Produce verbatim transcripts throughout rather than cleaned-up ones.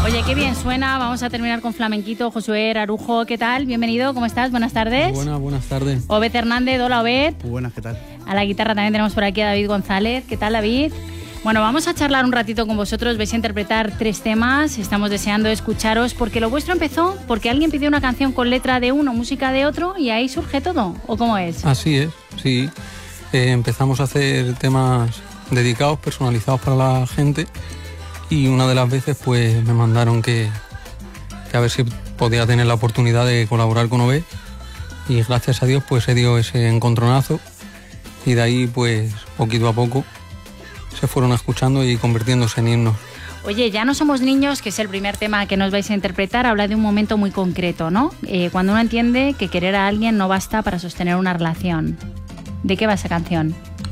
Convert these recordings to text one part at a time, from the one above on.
Oye, qué bien suena. Vamos a terminar con flamenquito. Josué Arujo, ¿qué tal? Bienvenido, ¿cómo estás? Buenas tardes. Buenas, buenas tardes. Obed Hernández, hola Obed. Muy buenas, ¿qué tal? A la guitarra también tenemos por aquí a David González. ¿Qué tal, David? Bueno, vamos a charlar un ratito con vosotros. Vais a interpretar tres temas. Estamos deseando escucharos porque lo vuestro empezó porque alguien pidió una canción con letra de uno, música de otro y ahí surge todo. ¿O cómo es? Así es, sí. Eh, empezamos a hacer temas dedicados, personalizados para la gente y una de las veces pues me mandaron que, que a ver si podía tener la oportunidad de colaborar con Obed y gracias a Dios pues se dio ese encontronazo y de ahí pues poquito a poco se fueron escuchando y convirtiéndose en himnos. Oye, Ya no somos niños, que es el primer tema que nos vais a interpretar, habla de un momento muy concreto, ¿no? Eh, cuando uno entiende que querer a alguien no basta para sostener una relación. ¿De qué va esa canción?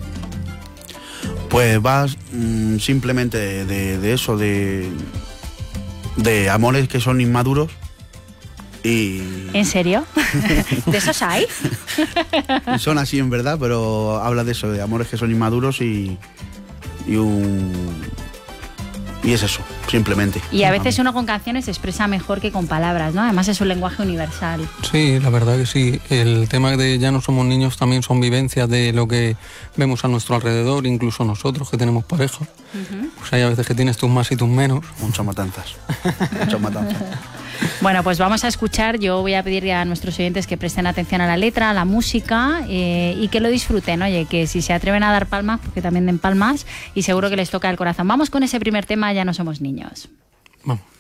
Pues va mmm, simplemente de, de, de eso, de, de amores que son inmaduros y... ¿En serio? ¿De esos hay? Son así en verdad, pero habla de eso, de amores que son inmaduros y... y un... y es eso, simplemente. Y a veces uno con canciones se expresa mejor que con palabras, ¿no? Además es un lenguaje universal. Sí, la verdad que sí. El tema de Ya no somos niños también son vivencias de lo que vemos a nuestro alrededor, incluso nosotros que tenemos pareja. Uh-huh. Pues hay a veces que tienes tus más y tus menos. Muchas matanzas. Muchas matanzas. Bueno, pues vamos a escuchar. Yo voy a pedir a nuestros oyentes que presten atención a la letra, a la música eh, y que lo disfruten. Oye, que si se atreven a dar palmas, porque también den palmas y seguro que les toca el corazón. Vamos con ese primer tema, Ya no somos niños. Vamos.